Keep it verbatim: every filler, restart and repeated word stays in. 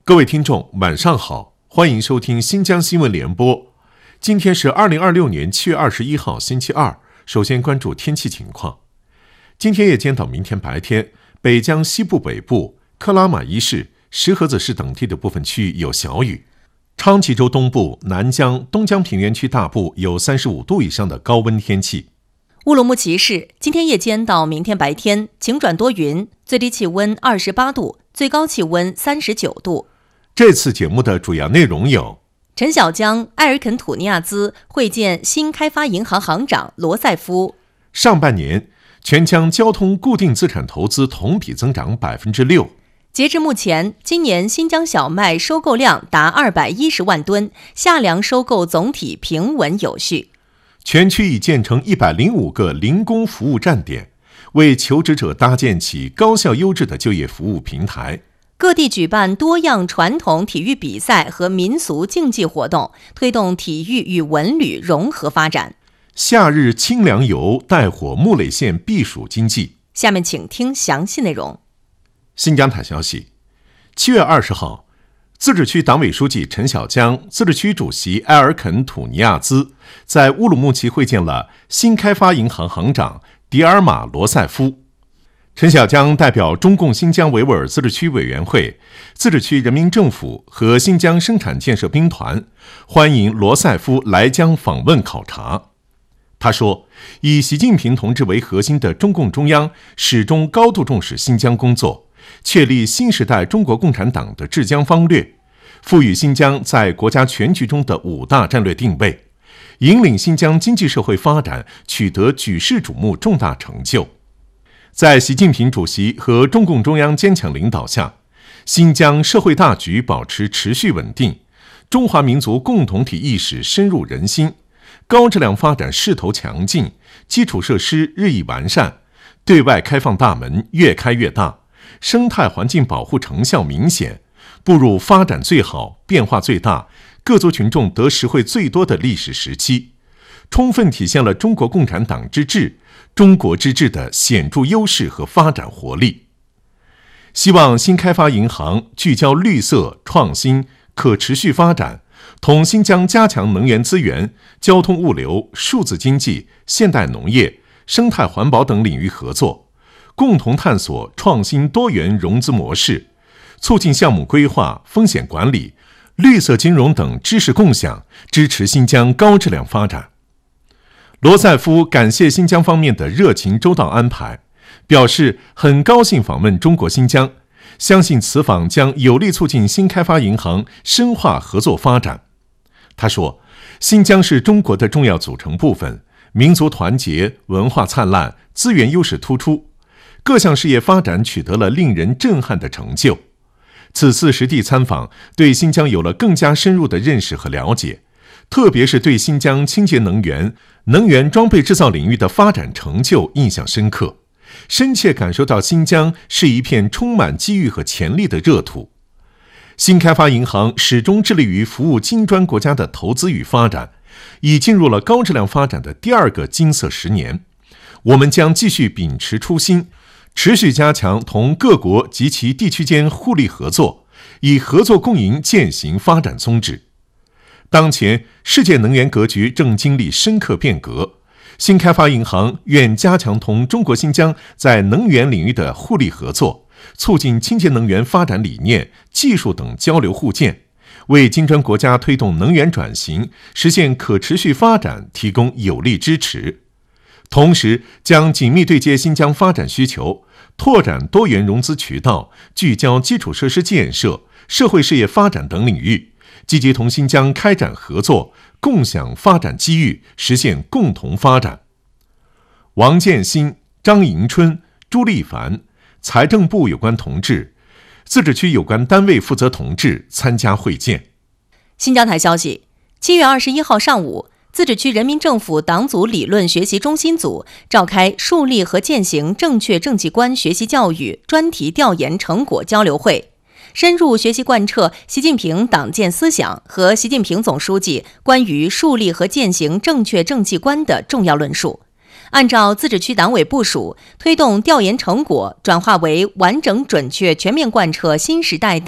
各位听众，晚上好，欢迎收听新疆新闻联播。今天是二零二六年七月二十一号，星期二。首先关注天气情况。今天夜间到明天白天，北疆西部北部、克拉玛依市、石河子市等地的部分区域有小雨。昌吉州东部、南疆、东疆平原区大部有三十五度以上的高温天气。 乌鲁木齐市今天夜间到明天白天晴转多云，最低气温二十八度，最高气温三十九度。 这次节目的主要内容有： 陈小江、埃尔肯土尼亚兹会见新开发银行行长罗塞夫。 上半年全疆交通固定资产投资同比增长百分之六。 截至目前，今年新疆小麦收购量达二百一十万吨，夏粮收购总体平稳有序。 全区已建成一百零五个零工服务站点，为求职者搭建起高效优质的就业服务平台。 各地举办多样传统体育比赛和民俗竞技活动，推动体育与文旅融合发展。 夏日清凉游带火木垒县避暑经济。 下面请听详细内容。 新疆台消息，七月二十号，自治区党委书记陈小江、自治区主席埃尔肯土尼亚兹在乌鲁木齐会见了新开发银行行长迪尔马罗塞夫。陈小江代表中共新疆维吾尔自治区委员会、自治区人民政府和新疆生产建设兵团欢迎罗塞夫来疆访问考察。他说，以习近平同志为核心的中共中央始终高度重视新疆工作，确立新时代中国共产党的治疆方略，赋予新疆在国家全局中的五大战略定位，引领新疆经济社会发展取得举世瞩目重大成就。在习近平主席和中共中央坚强领导下，新疆社会大局保持持续稳定，中华民族共同体意识深入人心，高质量发展势头强劲，基础设施日益完善，对外开放大门越开越大，生态环境保护成效明显，步入发展最好、变化最大、各族群众得实惠最多的历史时期，充分体现了中国共产党之治、中国之治的显著优势和发展活力。希望新开发银行聚焦绿色、创新、可持续发展，同新疆加强能源资源、交通物流、数字经济、现代农业、生态环保等领域合作，共同探索创新多元融资模式，促进项目规划、风险管理、绿色金融等知识共享，支持新疆高质量发展。罗塞夫感谢新疆方面的热情周到安排，表示很高兴访问中国新疆，相信此访将有力促进新开发银行深化合作发展。他说，新疆是中国的重要组成部分，民族团结、文化灿烂、资源优势突出，各项事业发展取得了令人震撼的成就。此次实地参访，对新疆有了更加深入的认识和了解，特别是对新疆清洁能源、能源装备制造领域的发展成就印象深刻，深切感受到新疆是一片充满机遇和潜力的热土。新开发银行始终致力于服务金砖国家的投资与发展，已进入了高质量发展的第二个金色十年。我们将继续秉持初心，持续加强同各国及其地区间互利合作，以合作共赢践行发展宗旨。当前世界能源格局正经历深刻变革，新开发银行愿加强同中国新疆在能源领域的互利合作，促进清洁能源发展理念、技术等交流互鉴，为金砖国家推动能源转型、实现可持续发展提供有力支持。同时将紧密对接新疆发展需求，拓展多元融资渠道，聚焦基础设施建设、社会事业发展等领域，积极同新疆开展合作，共享发展机遇，实现共同发展。王建新、张迎春、朱立凡，财政部有关同志、自治区有关单位负责同志参加会见。 新疆台消息，七月二十一号上午，自治区人民政府党组理论学习中心组召开树立和践行正确政绩观学习教育专题调研成果交流会，深入学习贯彻习近平党建思想和习近平总书记关于树立和践行正确政绩观的重要论述，按照自治区党委部署，推动调研成果转化为完整准确全面贯彻新时代党